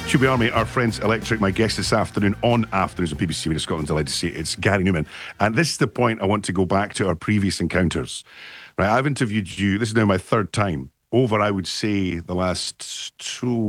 Tubby Army, our friends Electric. My guest this afternoon on Afternoons on BBC Radio Scotland, delighted to see it. It's Gary Newman. And this is the point I want to go back to our previous encounters. Right, I've interviewed you, this is now my third time, over, I would say, the last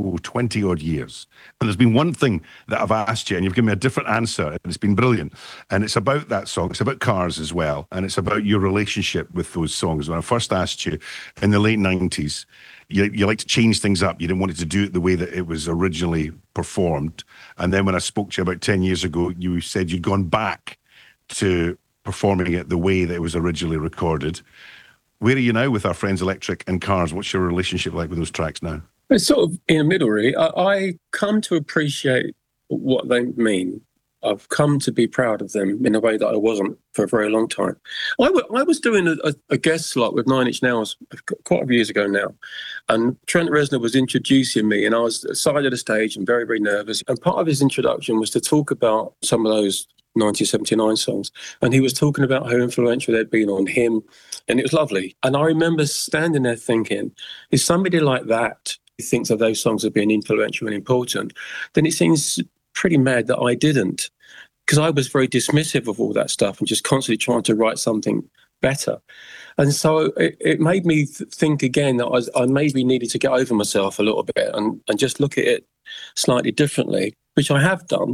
20-odd years. And there's been one thing that I've asked you, and you've given me a different answer, and it's been brilliant. And it's about that song. It's about Cars as well. And it's about your relationship with those songs. When I first asked you in the late 90s, you like to change things up. You didn't want it to do it the way that it was originally performed. And then when I spoke to you about 10 years ago, you said you'd gone back to performing it the way that it was originally recorded. Where are you now with our friends Electric and Cars? What's your relationship like with those tracks now? It's sort of in the middle, really. I come to appreciate what they mean. I've come to be proud of them in a way that I wasn't for a very long time. I was doing a guest slot with Nine Inch Nails quite a few years ago now, and Trent Reznor was introducing me, and I was side of the stage and very, very nervous. And part of his introduction was to talk about some of those 1979 songs, and he was talking about how influential they'd been on him, and it was lovely. And I remember standing there thinking, if somebody like that thinks of those songs as being influential and important, then it seems pretty mad that I didn't, because I was very dismissive of all that stuff and just constantly trying to write something better. And so it made me think again that I maybe needed to get over myself a little bit and just look at it slightly differently, which I have done.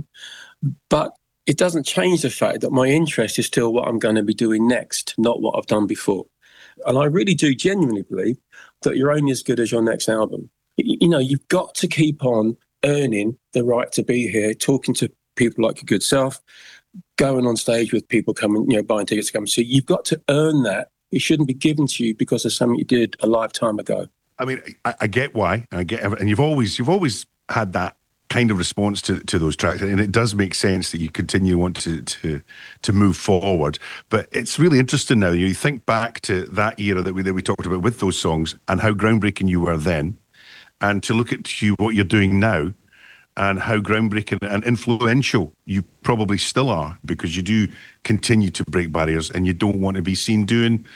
But it doesn't change the fact that my interest is still what I'm going to be doing next, not what I've done before. And I really do genuinely believe that you're only as good as your next album. You know, you've got to keep on earning the right to be here, talking to people like your good self, going on stage with people coming, buying tickets to come see. You've got to earn that. It shouldn't be given to you because of something you did a lifetime ago. I mean, I get why, and I get, and you've always had that kind of response to those tracks, and it does make sense that you continue want to move forward. But it's really interesting now. You think back to that era that we talked about with those songs and how groundbreaking you were then, and to look at what you're doing now and how groundbreaking and influential you probably still are, because you do continue to break barriers and you don't want to be seen doing,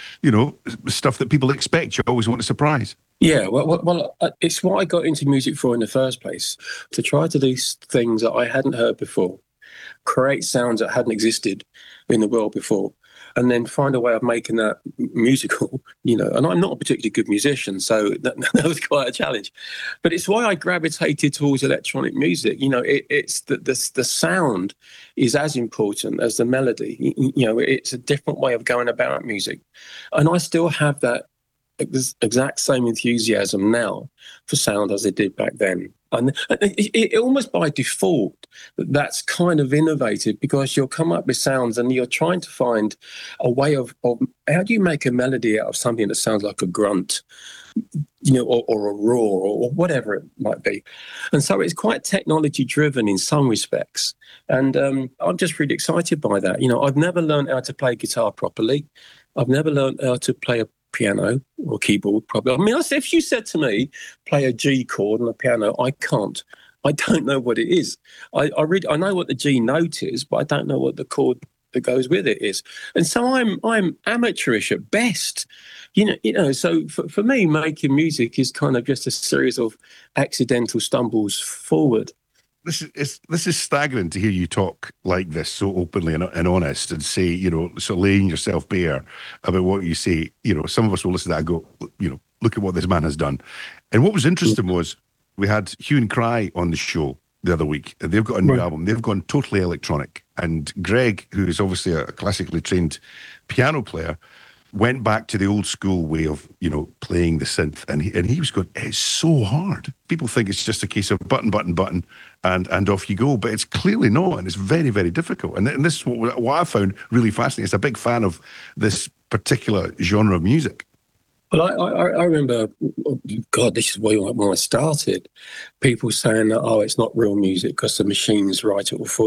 stuff that people expect. You always want a surprise. Yeah, well, it's what I got into music for in the first place, to try to do things that I hadn't heard before, create sounds that hadn't existed in the world before, and then find a way of making that musical, and I'm not a particularly good musician, so that was quite a challenge. But it's why I gravitated towards electronic music. It's the sound is as important as the melody. It's a different way of going about music. And I still have that exact same enthusiasm now for sound as I did back then. And it almost by default, that's kind of innovative, because you'll come up with sounds and you're trying to find a way of how do you make a melody out of something that sounds like a grunt, or a roar, or whatever it might be. And so it's quite technology driven in some respects. And I'm just really excited by that. I've never learned how to play guitar properly. I've never learned how to play a piano or keyboard probably. I mean, if you said to me, play a G chord on a piano, I can't. I don't know what it is. I know what the G note is, but I don't know what the chord that goes with it is. And so I'm amateurish at best. So for me, making music is kind of just a series of accidental stumbles forward. This is staggering to hear you talk like this so openly and honest, and say, so laying yourself bare about what you say. Some of us will listen to that and go, look at what this man has done. And what was interesting was we had Hue and Cry on the show the other week. They've got a new album. They've gone totally electronic. And Greg, who is obviously a classically trained piano player, went back to the old school way of, playing the synth. And he was going, it's so hard. People think it's just a case of button, and off you go. But it's clearly not. And it's very, very difficult. And this is what I found really fascinating. It's a big fan of this particular genre of music. Well, I remember, God, this is when I started, people saying that, it's not real music because the machines write it all for